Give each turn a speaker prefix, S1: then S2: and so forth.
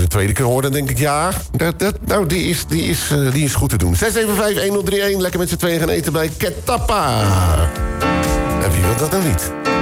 S1: de tweede keer hoor, dan denk ik... ja, die is goed te doen. 675-1031, lekker met z'n tweeën gaan eten bij Ketappa. En wie wil dat nou niet?